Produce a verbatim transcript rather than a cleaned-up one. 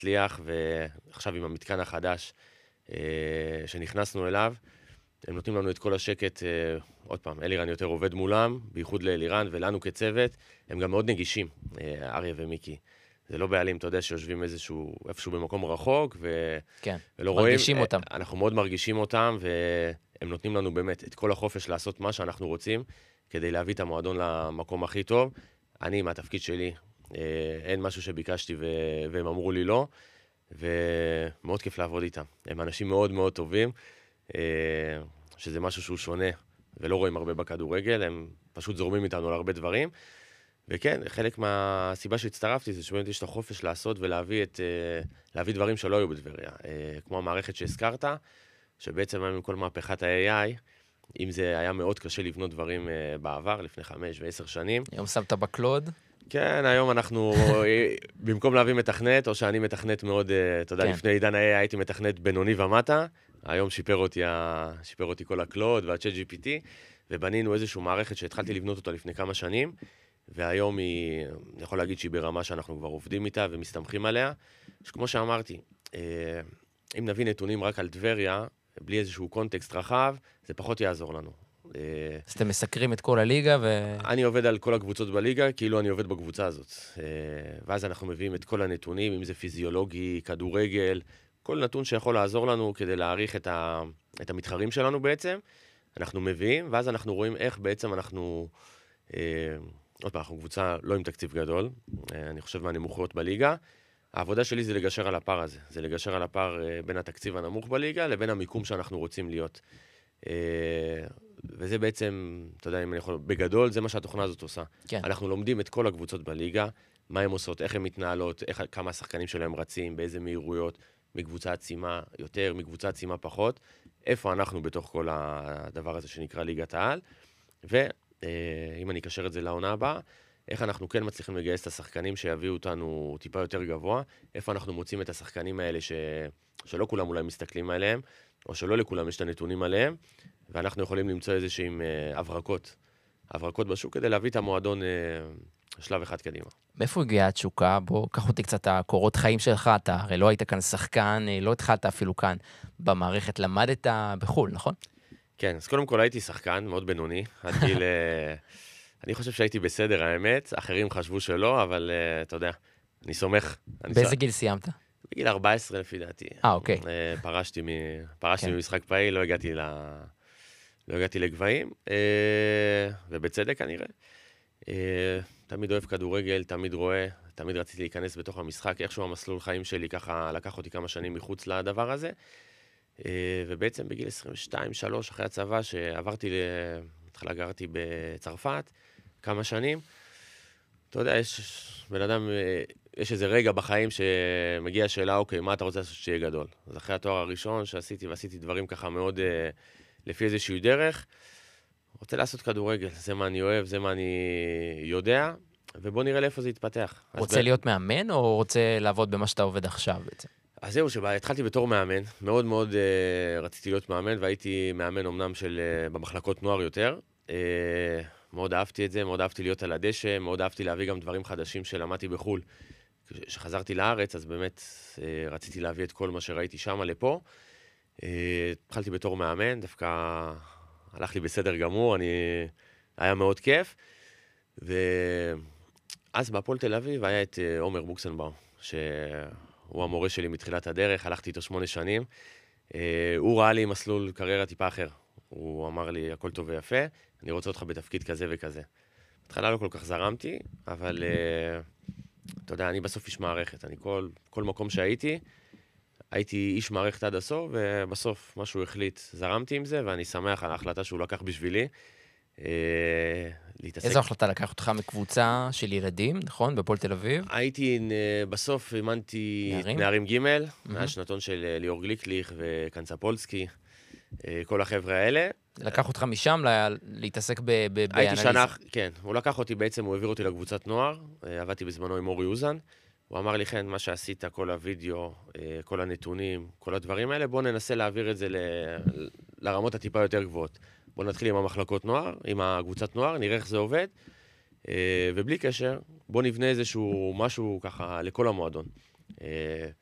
הצליח, ועכשיו עם המתקן החדש שנכנסנו אליו, הם נותנים לנו את כל השקט, עוד פעם, אלירן יותר עובד מולם, בייחוד לאלירן, ולנו כצוות, הם גם מאוד נגישים, אריה ומיקי. זה לא בעלים, אתה יודע, שיושבים איזשהו, איפשהו במקום רחוק, ו... כן, ולא רואים. מרגישים אותם. אנחנו מאוד מרגישים אותם, והם נותנים לנו באמת את כל החופש לעשות מה שאנחנו רוצים, כדי להביא את המועדון למקום הכי טוב. אני, מהתפקיד שלי, אין משהו שביקשתי והם אמרו לי לא, ומאוד כיף לעבוד איתם. הם אנשים מאוד מאוד טובים, שזה משהו שהוא שונה, ולא רואים הרבה בכדורגל, הם פשוט זורמים איתנו על הרבה דברים. וכן, חלק מהסיבה שהצטרפתי זה שבאמת יש את החופש לעשות ולהביא את, להביא דברים שלא היו בטבריה. כמו המערכת שהזכרת, שבעצם עם כל מהפכת ה-איי איי, אם זה היה מאוד קשה לבנות דברים בעבר, לפני חמש ועשר שנים. היום שמת בקלוד? כן, היום אנחנו, במקום להביא מתכנת, או שאני מתכנת מאוד, אתה יודע, כן. לפני עידן ה-איי איי הייתי מתכנת בינוני ומטה, היום שיפר אותי, שיפר אותי כל הקלוד וה-צ'אט ג'י פי טי, ובנינו איזושהי מערכת שהתחלתי לבנות אותה לפני כמה שנים, והיום היא, אני יכול להגיד שהיא ברמה שאנחנו כבר עובדים איתה ומסתמכים עליה, שכמו שאמרתי, אם נביא נתונים רק על טבריה, בלי איזשהו קונטקסט רחב, זה פחות יעזור לנו. אז אתם מסקרים את כל הליגה ו... אני עובד על כל הקבוצות בליגה, כאילו אני עובד בקבוצה הזאת. ואז אנחנו מביאים את כל הנתונים, אם זה פיזיולוגי, כדורגל, כל נתון שיכול לעזור לנו כדי להעריך את, ה... את המתחרים שלנו בעצם. אנחנו מביאים, ואז אנחנו רואים איך בעצם אנחנו... עוד פעם, אנחנו קבוצה לא עם תקציב גדול, אני חושב מהנמוכות בליגה. העבודה שלי זה לגשר על הפער הזה, זה לגשר על הפער בין התקציב הנמוך בליגה לבין המיקום שאנחנו רוצים להיות. וזה בעצם, אתה יודע, אם אני יכול, בגדול, זה מה שהתוכנה הזאת עושה. כן. אנחנו לומדים את כל הקבוצות בליגה, מה הן עושות, איך הן מתנהלות, איך, כמה השחקנים שלהם רצים, באיזה מהירויות, מקבוצה עצימה יותר, מקבוצה עצימה פחות, איפה אנחנו בתוך כל הדבר הזה שנקרא ליגת העל, ואם אני אקשר את זה לעונה הבאה, איך אנחנו כן מצליחים לגייס את השחקנים שיביאו אותנו טיפה יותר גבוה, איפה אנחנו מוצאים את השחקנים האלה ש... שלא כולם אולי מסתכלים עליהם, או שלא לכולם יש את הנתונים עליהם, ואנחנו יכולים למצוא איזשהם הברקות, הברקות בשוק, כדי להביא את המועדון שלב אחד קדימה. מאיפה הגיעה התשוקה? בוא, קח אותי קצת הקורות חיים שלך, אתה הרי לא היית כאן שחקן, לא התחלת אפילו כאן במערכת, למדת בחול, נכון? כן, אז קודם כל הייתי שחקן, מאוד בינוני, עד גיל... אני חושב שהייתי בסדר, האמת, אחרים חשבו שלא, אבל אתה יודע, אני סומך. באיזה גיל סיימת? בגיל ארבע עשרה לפי דעתי. אה, אוקיי. פרשתי, מ... פרשתי כן. ממשחק פעיל, לא הגעתי, ל... לא הגעתי לגבהים, ובצדק כנראה. תמיד אוהב כדורגל, תמיד רואה, תמיד רציתי להיכנס בתוך המשחק, איכשהו המסלול חיים שלי ככה לקח אותי כמה שנים מחוץ לדבר הזה, ובעצם בגיל עשרים ושתיים שלוש אחרי הצבא, שעברתי, התחלה גרתי בצרפת, כמה שנים, אתה יודע, יש בן אדם... יש איזה רגע בחיים שמגיע השאלה, אוקיי, מה אתה רוצה לעשות שיהיה גדול? אז אחרי התואר הראשון שעשיתי, ועשיתי דברים ככה מאוד אה, לפי איזושהי דרך, רוצה לעשות כדורגל, זה מה אני אוהב, זה מה אני יודע, ובוא נראה לאיפה זה יתפתח. רוצה ב... להיות מאמן, או רוצה לעבוד במה שאתה עובד עכשיו בעצם? אז זהו, שהתחלתי בתור מאמן, מאוד מאוד אה, רציתי להיות מאמן, והייתי מאמן אומנם של, אה, במחלקות נוער יותר, אה, מאוד אהבתי את זה, מאוד אהבתי להיות על הדשא, מאוד אהבתי להביא גם דברים חדשים שלמדתי בחול. כשחזרתי לארץ, אז באמת אה, רציתי להביא את כל מה שראיתי שם לפה. אה, התחלתי בתור מאמן, דווקא הלך לי בסדר גמור, אני... היה מאוד כיף. ואז בהפועל תל אביב היה את אה, עומר בוקסנבאום, שהוא המורה שלי מתחילת הדרך, הלכתי איתו שמונה שנים. אה, הוא ראה לי מסלול קריירה טיפה אחר. הוא אמר לי, הכל טוב ויפה, אני רוצה אותך בתפקיד כזה וכזה. התחלה לא כל כך זרמתי, אבל... אה, אתה יודע, אני בסוף איש מערכת, אני כל, כל מקום שהייתי, הייתי איש מערכת עד הסוף, ובסוף משהו החליט, זרמתי עם זה, ואני שמח על ההחלטה שהוא לקח בשבילי. אה, להתעסק... איזו החלטה לקח אותך מקבוצה של ילדים, נכון? בפועל תל אביב? הייתי, בסוף אימנתי נערים? נערים ג', mm-hmm. מהשנתון של ליאור גליקליך וקנצפולסקי, כל החבר'ה האלה. לקח אותך משם לה, להתעסק באנליזה. הייתי שנה, כן. הוא לקח אותי בעצם, הוא העביר אותי לקבוצת נוער, עבדתי בזמנו עם אורי אוזן, הוא אמר לי, כן, מה שעשית, כל הוידאו, כל הנתונים, כל הדברים האלה, בוא ננסה להעביר את זה ל... לרמות הטיפה יותר גבוהות. בוא נתחיל עם המחלקות נוער, עם הקבוצת נוער, נראה איך זה עובד, ובלי קשר, בוא נבנה איזשהו משהו ככה לכל המועדון.